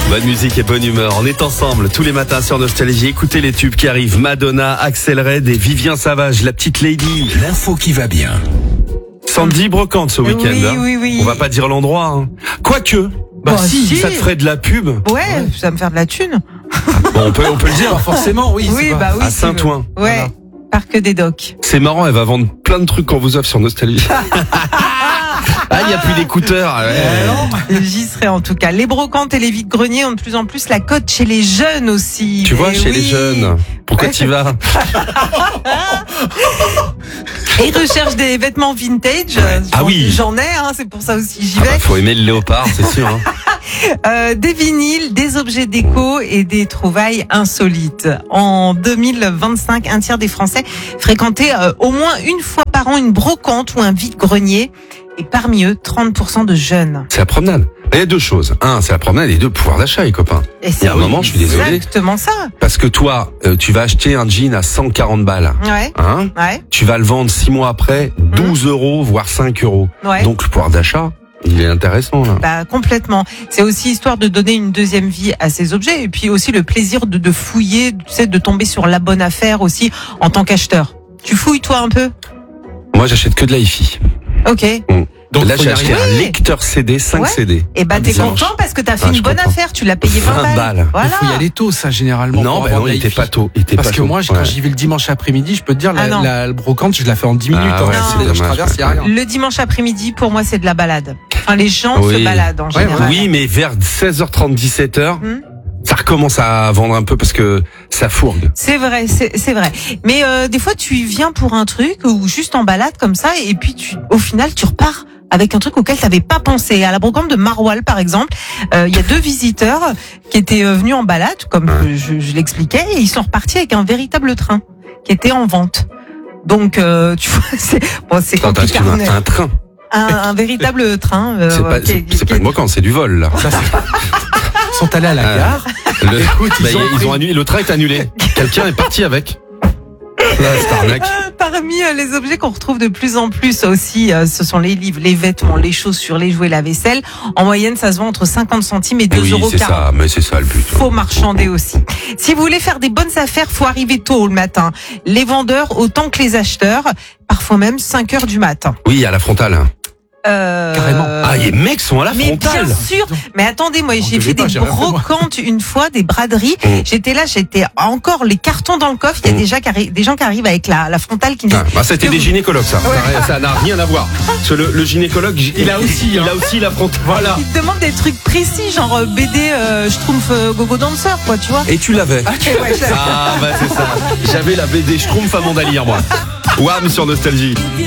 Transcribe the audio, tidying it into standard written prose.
Bonne musique et bonne humeur. On est ensemble tous les matins sur Nostalgie. Écoutez les tubes qui arrivent. Madonna, Axel Red et Vivien Savage, la petite lady. L'info qui va bien. Sandy Brocante ce week-end. Oui. On va pas dire l'endroit. Hein. Quoique, si, ça te ferait de la pub. Ouais, ça va me faire de la thune. Bon, on peut le dire. Forcément, oui. À Saint-Ouen. Ouais, Voilà. Parc des Docks. C'est marrant, elle va vendre plein de trucs qu'on vous offre sur Nostalgie. Ah, il n'y a plus d'écouteurs. Ouais. J'y serai en tout cas. Les brocantes et les vides-greniers ont de plus en plus la cote chez les jeunes aussi. Tu vois, Et chez les jeunes. Pourquoi Ouais. t'y vas? Et ils recherchent des vêtements vintage. Ah oui. J'en ai, c'est pour ça aussi j'y Ah vais. bah, faut aimer le léopard, c'est sûr. Hein. Des vinyles, des objets déco et des trouvailles insolites. En 2025, un tiers des Français fréquentaient au moins une fois par an une brocante ou un vide-grenier. Et parmi eux, 30% de jeunes. C'est la promenade. Il y a deux choses. Un, c'est la promenade et deux, pouvoir d'achat, les copains. Et Il y a un moment, je suis désolé. exactement ça. Parce que toi, tu vas acheter un jean à 140 balles. Ouais. Hein? Ouais. Tu vas le vendre 6 mois après, 12 euros, voire 5 euros. Ouais. Donc, le pouvoir d'achat, il est intéressant, là. Bah, complètement. C'est aussi histoire de donner une deuxième vie à ces objets et puis aussi le plaisir de fouiller, tu sais, de tomber sur la bonne affaire aussi en tant qu'acheteur. Tu fouilles toi un peu? Moi, j'achète que de la hi-fi. Ok. Donc là, faut y j'ai acheté arriver. un lecteur CD, 5 Ouais. CD. Et bah, t'es dimanche. content parce que t'as fait Ah, une je bonne comprends. affaire. Tu l'as payé 20 20 balles. Voilà. Il faut y aller tôt, ça, généralement. Non, pour ben avoir non, de il la était hi-fi. pas tôt. Il était Parce pas que tôt. moi, Ouais. quand j'y vais le dimanche après-midi, je peux te dire, Ah non. la brocante, je la fais en 10 minutes. Ah ouais, hein. c'est Je dommage, traverse, il y a rien. Le dimanche après-midi, pour moi, c'est de la balade. Enfin, les gens Oui. se baladent en Ouais, général. Oui, mais vers 16h30, 17h, ça recommence à vendre un peu parce que ça fourgue. C'est vrai, c'est vrai. Mais des fois, tu viens pour un truc ou juste en balade comme ça, et puis au final, tu repars avec un truc auquel tu n'avais pas pensé. À la brocante de Maroilles, par exemple, il y a 2 visiteurs qui étaient venus en balade, comme je l'expliquais, et ils sont repartis avec un véritable train qui était en vente. Donc, tu vois, c'est Attends, compliqué. un train. Un véritable train. C'est pas, c'est pas une brocante, c'est du vol, là. Ils sont allés à la gare. Écoute, Ils ont annulé, le train est annulé. Quelqu'un est parti avec. Là, c'est arnaque. Parmi les objets qu'on retrouve de plus en plus aussi, ce sont les livres, les vêtements, les chaussures, les jouets, la vaisselle. En moyenne, ça se vend entre 50 centimes et 2,40 Oui, euros. c'est ça, mais c'est ça le but. Faut marchander aussi. Si vous voulez faire des bonnes affaires, faut arriver tôt le matin. Les vendeurs autant que les acheteurs, parfois même 5 heures du matin. Oui, à la frontale. Carrément. Ah, les mecs sont à la Mais frontale. bien sûr. Mais attendez, moi j'ai devait fait pas, des j'ai rien fait, moi. brocantes une fois, des braderies. J'étais encore les cartons dans le coffre. Il y a déjà des gens qui arrivent avec la frontale qui me disent. C'était des gynécologues, ça. Ça n'a rien à voir. Parce que le gynécologue, il a aussi la frontale. Voilà. Ils te demandent des trucs précis, genre BD, Schtroumpf, Gogo Dancer, quoi, tu vois. Et tu l'avais. Ouais, je l'avais. Ah, bah c'est ça. J'avais la BD Schtroumpf à Mondalire, moi. Wham sur Nostalgie.